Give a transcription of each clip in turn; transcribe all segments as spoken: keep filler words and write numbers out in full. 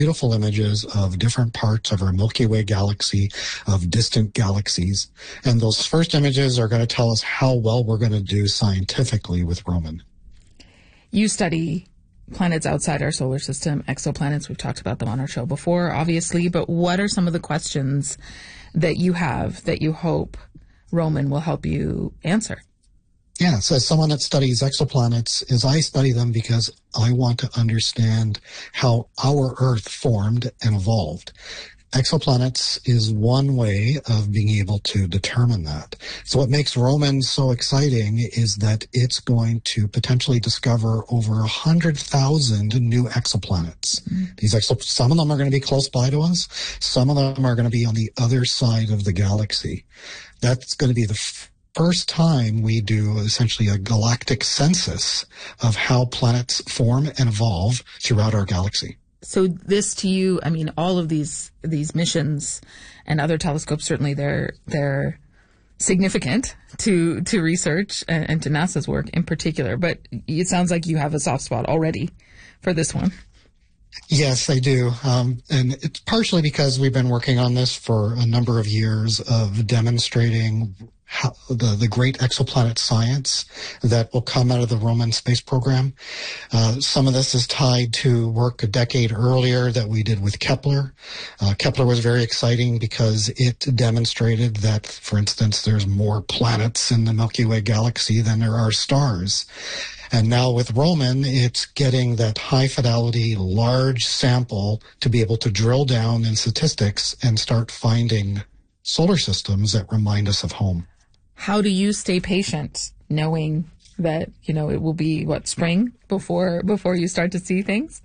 beautiful images of different parts of our Milky Way galaxy, of distant galaxies. And those first images are going to tell us how well we're going to do scientifically with Roman. You study planets outside our solar system, exoplanets. We've talked about them on our show before, obviously. But what are some of the questions that you have that you hope Roman will help you answer? Yeah, so as someone that studies exoplanets, is I study them because I want to understand how our Earth formed and evolved. Exoplanets is one way of being able to determine that. So what makes Roman so exciting is that it's going to potentially discover over one hundred thousand new exoplanets. Mm. These exo- some of them are going to be close by to us. Some of them are going to be on the other side of the galaxy. That's going to be the f- first time we do essentially a galactic census of how planets form and evolve throughout our galaxy. So this to you, I mean, all of these these missions and other telescopes, certainly they're they're significant to to research and, and to NASA's work in particular. But it sounds like you have a soft spot already for this one. Yes, I do. Um, and it's partially because we've been working on this for a number of years of demonstrating how the, the great exoplanet science that will come out of the Roman space program. Uh, some of this is tied to work a decade earlier that we did with Kepler. Uh, Kepler was very exciting because it demonstrated that, for instance, there's more planets in the Milky Way galaxy than there are stars. And now with Roman, it's getting that high fidelity, large sample to be able to drill down in statistics and start finding solar systems that remind us of home. How do you stay patient knowing that, you know, it will be, what, spring before before you start to see things?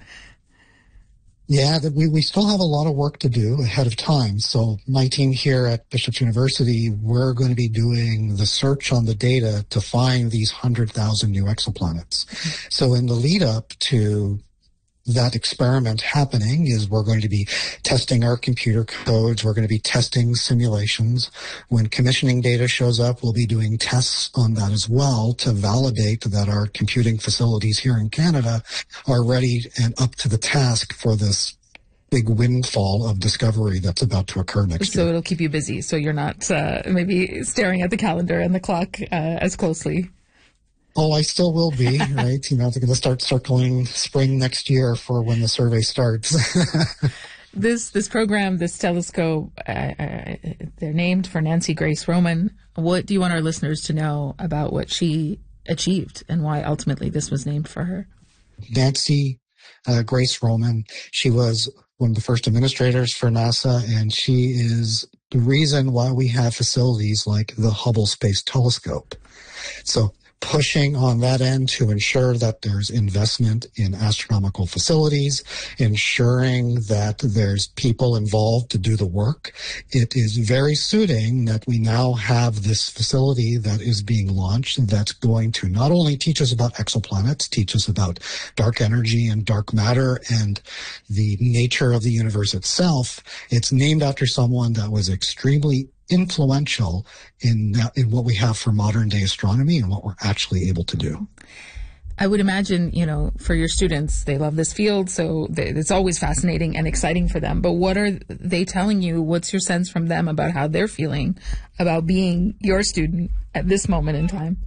Yeah, that we, we still have a lot of work to do ahead of time. So my team here at Bishop's University, we're going to be doing the search on the data to find these one hundred thousand new exoplanets. Mm-hmm. So in the lead up to that experiment happening is we're going to be testing our computer codes. We're going to be testing simulations. When commissioning data shows up, we'll be doing tests on that as well to validate that our computing facilities here in Canada are ready and up to the task for this big windfall of discovery that's about to occur next so year. So it'll keep you busy. So you're not uh, maybe staring at the calendar and the clock uh, as closely. Oh, I still will be, right? You know, they're going to start circling spring next year for when the survey starts. this this program, this telescope, uh, uh, they're named for Nancy Grace Roman. What do you want our listeners to know about what she achieved and why ultimately this was named for her? Nancy uh, Grace Roman, she was one of the first administrators for NASA, and she is the reason why we have facilities like the Hubble Space Telescope. So pushing on that end to ensure that there's investment in astronomical facilities, ensuring that there's people involved to do the work. It is very suiting that we now have this facility that is being launched that's going to not only teach us about exoplanets, teach us about dark energy and dark matter and the nature of the universe itself. It's named after someone that was extremely influential in in what we have for modern day astronomy and what we're actually able to do. I would imagine, you know, for your students, they love this field, so they, it's always fascinating and exciting for them. But what are they telling you? What's your sense from them about how they're feeling about being your student at this moment in time?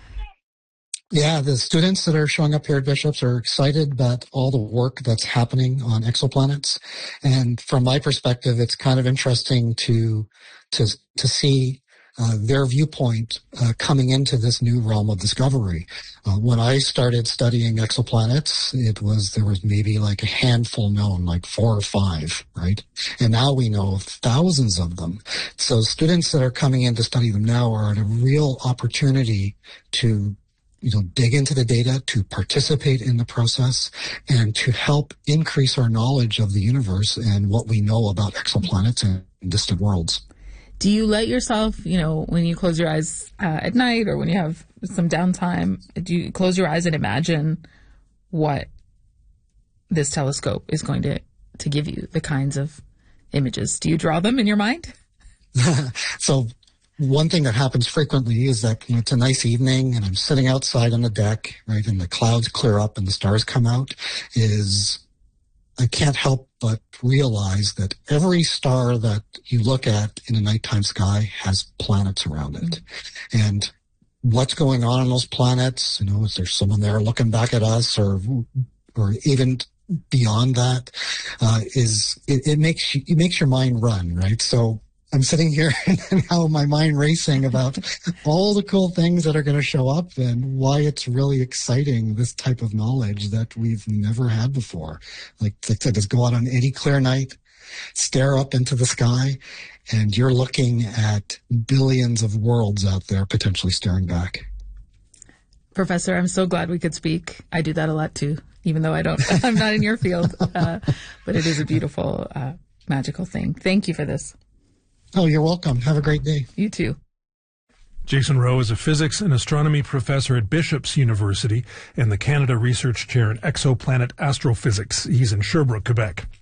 Yeah, the students that are showing up here at Bishop's are excited about all the work that's happening on exoplanets. And from my perspective, it's kind of interesting to to to see uh, their viewpoint uh, coming into this new realm of discovery. Uh, when I started studying exoplanets, it was there was maybe like a handful known, like four or five, right? And now we know of thousands of them. So students that are coming in to study them now are at a real opportunity to you know, dig into the data, to participate in the process, and to help increase our knowledge of the universe and what we know about exoplanets and distant worlds. Do you let yourself, you know, when you close your eyes uh, at night or when you have some downtime, do you close your eyes and imagine what this telescope is going to, to give you, the kinds of images? Do you draw them in your mind? So one thing that happens frequently is that, you know, it's a nice evening and I'm sitting outside on the deck, right, and the clouds clear up and the stars come out, is I can't help but realize that every star that you look at in a nighttime sky has planets around it. Mm-hmm. And what's going on on those planets? You know, is there someone there looking back at us, or or even beyond that? Uh, is it, it makes you, it makes your mind run, right? So I'm sitting here and now my mind racing about all the cool things that are going to show up and why it's really exciting, this type of knowledge that we've never had before. Like I said, just go out on any clear night, stare up into the sky, and you're looking at billions of worlds out there potentially staring back. Professor, I'm so glad we could speak. I do that a lot too, even though I don't, I'm not in your field. Uh, but it is a beautiful, uh, magical thing. Thank you for this. Oh, you're welcome. Have a great day. You too. Jason Rowe is a physics and astronomy professor at Bishop's University and the Canada Research Chair in Exoplanet Astrophysics. He's in Sherbrooke, Quebec.